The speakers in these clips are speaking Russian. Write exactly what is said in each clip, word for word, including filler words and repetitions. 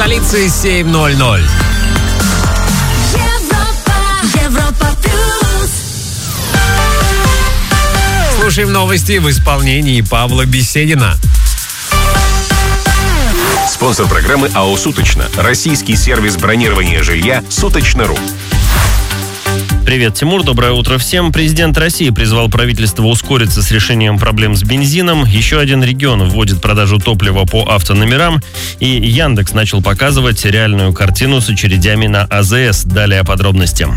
столицы семь ноль ноль. Слушаем новости в исполнении Павла Беседина. Спонсор программы АО «Суточно». Российский сервис бронирования жилья «Суточно.ру». Привет, Тимур. Доброе утро всем. Президент России призвал правительство ускориться с решением проблем с бензином. Еще один регион вводит продажу топлива по автономерам. И Яндекс начал показывать реальную картину с очередями на АЗС. Далее о подробностях.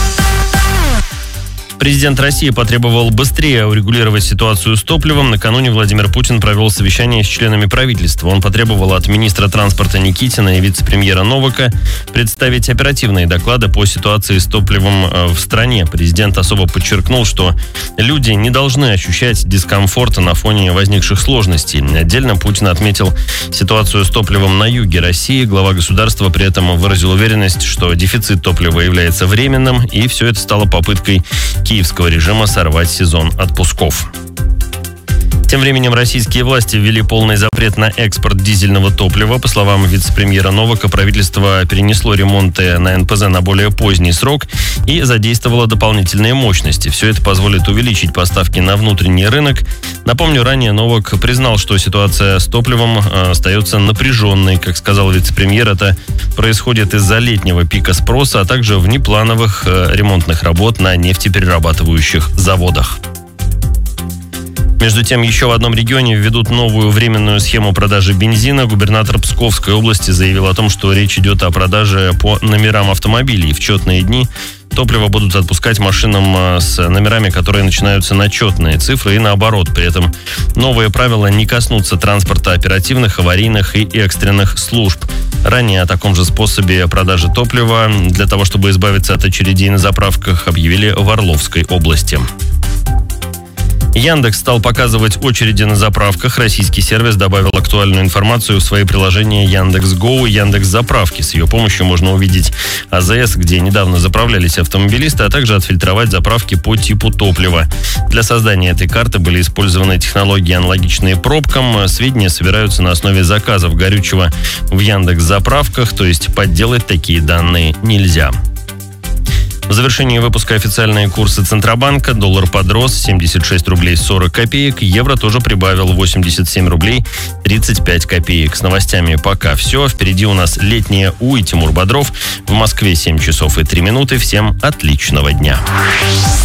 Президент России потребовал быстрее урегулировать ситуацию с топливом. Накануне Владимир Путин провел совещание с членами правительства. Он потребовал от министра транспорта Никитина и вице-премьера Новака представить оперативные доклады по ситуации с топливом в стране. Президент особо подчеркнул, что люди не должны ощущать дискомфорта на фоне возникших сложностей. Отдельно Путин отметил ситуацию с топливом на юге России. Глава государства при этом выразил уверенность, что дефицит топлива является временным, и все это стало попыткой киевского режима сорвать сезон отпусков. Тем временем российские власти ввели полный запрет на экспорт дизельного топлива. По словам вице-премьера Новака, правительство перенесло ремонты на эн пэ зэ на более поздний срок и задействовало дополнительные мощности. Все это позволит увеличить поставки на внутренний рынок. Напомню, ранее Новак признал, что ситуация с топливом остается напряженной. Как сказал вице-премьер, это происходит из-за летнего пика спроса, а также внеплановых ремонтных работ на нефтеперерабатывающих заводах. Между тем, еще в одном регионе введут новую временную схему продажи бензина. Губернатор Псковской области заявил о том, что речь идет о продаже по номерам автомобилей. В четные дни топливо будут отпускать машинам с номерами, которые начинаются на четные цифры, и наоборот. При этом новые правила не коснутся транспорта оперативных, аварийных и экстренных служб. Ранее о таком же способе продажи топлива для того, чтобы избавиться от очередей на заправках, объявили в Орловской области. Яндекс стал показывать очереди на заправках. Российский сервис добавил актуальную информацию в свои приложения Яндекс.Го и Яндекс.Заправки. С ее помощью можно увидеть АЗС, где недавно заправлялись автомобилисты, а также отфильтровать заправки по типу топлива. Для создания этой карты были использованы технологии, аналогичные пробкам. Сведения собираются на основе заказов горючего в Яндекс.Заправках, то есть подделать такие данные нельзя. В завершении выпуска официальные курсы Центробанка. Доллар подрос семьдесят шесть рублей сорок копеек. Евро тоже прибавил восемьдесят семь рублей тридцать пять копеек. С новостями пока все. Впереди у нас летнее У и Тимур Бодров. В Москве семь часов и три минуты. Всем отличного дня.